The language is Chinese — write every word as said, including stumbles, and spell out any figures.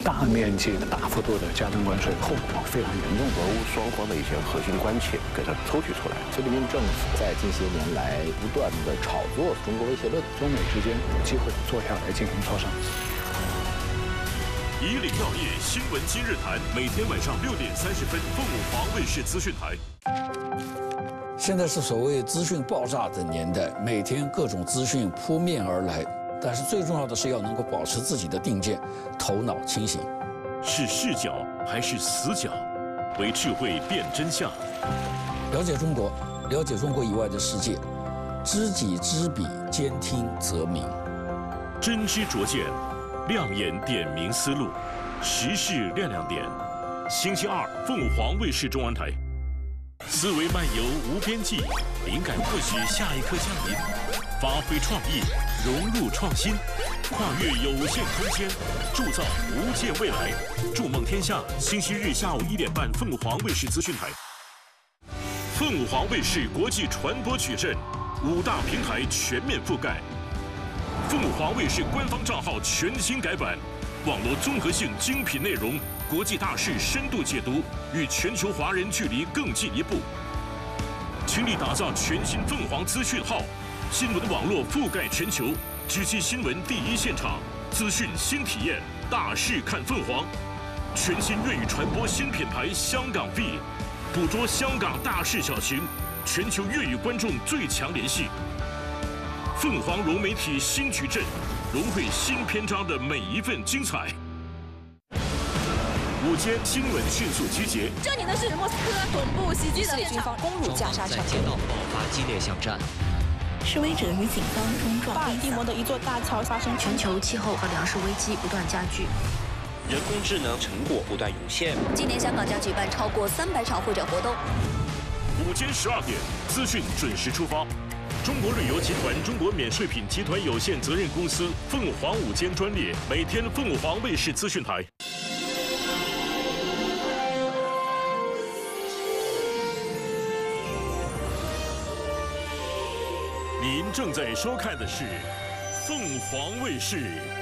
大面积的、大幅度的加征关税，后果非常严重。 俄乌双方的一些核心关切给它抽取出来。 菲律宾政府在近些年来不断的炒作中国威胁论， 中美之间有机会坐下来进行磋商。 以岭药业新闻今日谈，每天晚上六点三十分，凤凰卫视资讯台。 现在是所谓资讯爆炸的年代，每天各种资讯扑面而来，但是最重要的是要能够保持自己的定见，头脑清醒。 是视角还是死角？为智慧辨真相。 了解中国，了解中国以外的世界，知己知彼，兼听则明。 真知灼见，亮眼点明思路，时事亮亮点。星期二，凤凰卫视中文台。思维漫游无边际，灵感或许下一刻降临。发挥创意，融入创新，跨越有限空间，铸造无界未来。筑梦天下，星期日下午一点半，凤凰卫视资讯台。凤凰卫视国际传播矩阵，五大平台全面覆盖。凤凰卫视官方账号全新改版，网络综合性精品内容，国际大事深度解读，与全球华人距离更进一步。倾力打造全新凤凰资讯号，新闻网络覆盖全球，直击新闻第一现场，资讯新体验，大事看凤凰。全新粤语传播新品牌香港 V， 捕捉香港大事小情，全球粤语观众最强联系。凤凰融媒体新矩阵，融汇新篇章的每一份精彩。午间新闻迅速集结。 这里呢是莫斯科总部袭击的现场，攻入加沙城， 在街道爆发激烈巷战。 示威者与警方冲撞。 巴尔的摩的一座大桥发生全球气候和粮食危机不断加剧。 人工智能成果不断涌现。 今年香港将举办超过三百场会展活动。 午间十二点，资讯准时出发。中国旅游集团中国免税品集团有限责任公司凤凰午间专列，每天凤凰卫视资讯台。您正在收看的是凤凰卫视